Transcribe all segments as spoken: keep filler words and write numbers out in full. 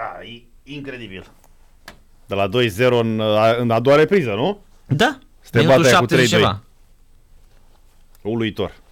Da, e incredibil. De la doi zero în, în a doua repriză, nu? Da, Să te bată cu trei doi. Ceva. Uluitor.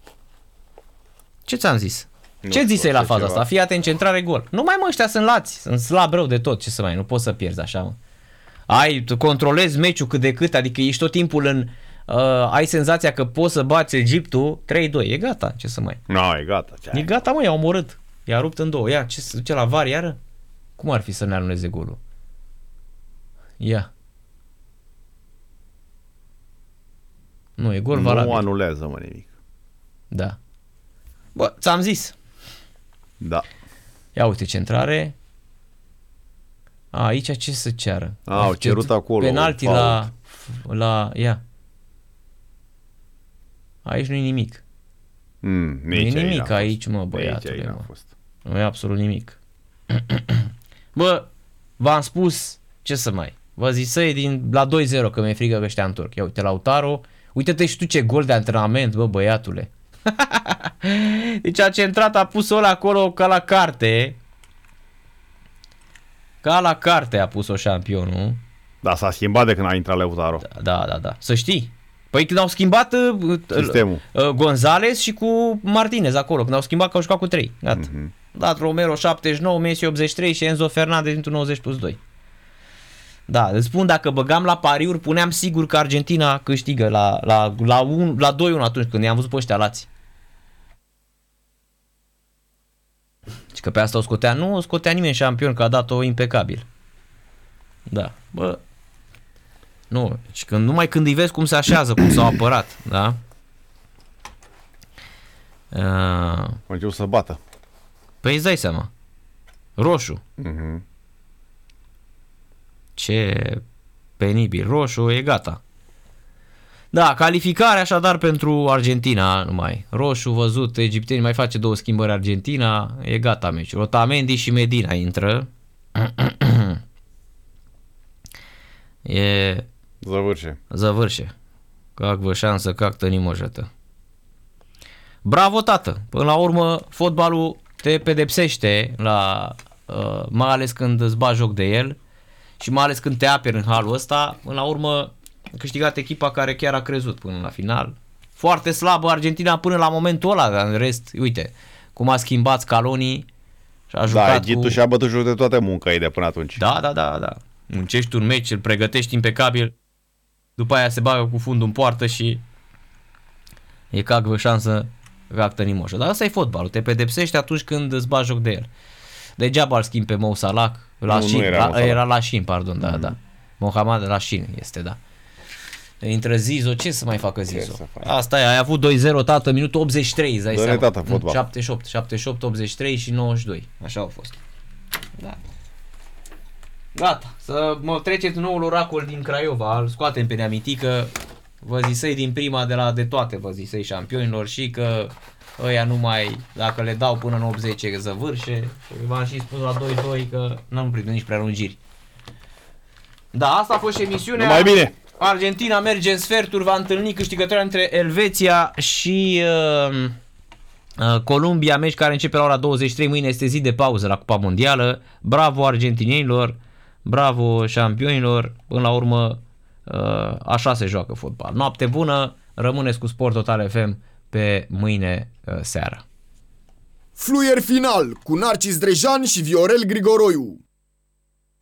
Ce ți-am zis? Nu Ce zisei la faza ceva. asta? Fii atent, centrare, gol. Nu mai mă, ăștia sunt lați, sunt slab rău de tot, ce să mai, nu poți să pierzi așa, mă. Ai, tu controlezi meciul cât de cât, adică ești tot timpul în, uh, ai senzația că poți să bați Egiptul trei doi, e gata, ce să mai. Nu, no, e gata. E gata, mă, i-a omorât, i-a rupt în două, ia, ce se duce la var iară? Cum ar fi să ne anuleze golul? Ia. Nu, e gol nu valabil. Nu anulează, mă, nimic. Da. Bă, ți-am zis. Da. Ia uite, centrare. A, aici ce să ceară? A, au cerut acolo. Penalti la, la... Ia. Aici nu e nimic. Mm, nu e nimic aici, mă, băiatule, mă. Nu e absolut nimic. Bă, v-am spus, ce să mai... Vă zisei din la doi zero că mi-e frică că ăștia întorc. Ia uite, Lautaro. Uite-te și tu ce gol de antrenament, bă, băiatule. Deci a centrat, a pus-o ăla acolo ca la carte. Ca la carte a pus-o șampionul. Da, s-a schimbat de când a intrat Lautaro. Da, da, da, da. Să știi. Păi când au schimbat uh, sistemul. Uh, Gonzales și cu Martinez acolo. Când au schimbat că au jucat cu trei. Gata. Mm-hmm. Dat Romero șaptezeci și nouă, Messi optzeci și trei și Enzo Fernandez într-un nouăzeci plus doi. Da, îți spun, dacă băgam la pariuri, puneam sigur că Argentina câștigă la, la, la, un, la doi unu atunci când i-am văzut pe ăștia lați. Și că pe asta o scotea, nu o scotea nimeni șampion, că a dat-o impecabil. Da, bă. Nu, și când, numai când îi vezi cum se așează, cum s-au apărat, da? Uh, Au început să bată. Păi îți dai seama. Roșu. Mm-hmm. Ce penibil. Roșu, e gata. Da, calificare așadar pentru Argentina numai. Roșu văzut, egiptenii mai face două schimbări Argentina, e gata meciul. Otamendi și Medina intră. E... Zăvârșe. Zăvârșe. Cac vă șansă, cac tăni mojătă. Bravo, tată! Până la urmă, fotbalul te pedepsește, la, uh, mai ales când îți bagi joc de el și mai ales când te aperi în halul ăsta. Până la urmă, a câștigat echipa care chiar a crezut până la final. Foarte slabă Argentina până la momentul ăla, dar în rest, uite, cum a schimbat Scaloni și a jucat da, Egiptul cu... și-a bătut joc de toate munca ei de până atunci. Da, da, da, da. Muncești un meci, îl pregătești impecabil, după aia se bagă cu fundul în poartă și e cac vă șansă, cac tăni moșă. Dar asta e fotbalul, te pedepsești atunci când îți bagi joc de el. Degeaba îl schimbi pe Mo Salah, Lashin, nu, nu era, la, era Lashin, pardon, da, mm-hmm. da. Mohamed Lashin este, da. Intră Zizo, ce să mai facă Zizo? Asta e, ai avut doi zero, tată, minutul optzeci și trei, îți dai seama. Tată, fotbal. șaptezeci și opt, șaptezeci și opt, optzeci și trei și nouăzeci și doi. Așa au fost. Da. Gata, să mă treceți noul oracol din Craiova, îl scoatem pe neamitică, vă zisei din prima de la de toate, vă zisei șampionilor și că ăia nu mai, dacă le dau până în optzeci e zăvârșe și v-am și spus la doi doi că n-am primit nici prelungiri. Da, asta a fost și emisiunea. Mai bine! Argentina merge în sferturi, va întâlni câștigătoarea între Elveția și uh, uh, Columbia, meci care începe la ora douăzeci și trei, mâine este zi de pauză la Cupa Mondială. Bravo argentinienilor, bravo șampionilor, până la urmă uh, așa se joacă fotbal. Noapte bună, rămâneți cu Sport Total F M pe mâine uh, seară. Fluier final cu Narcis Drejan și Viorel Grigoroiu.